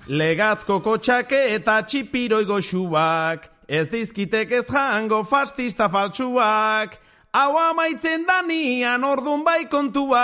Legatzko kotxake eta txipiroi goxuak, ez dizkitek ez jango fastista faltsuak, hau amaitzen danian ordun bai kontua.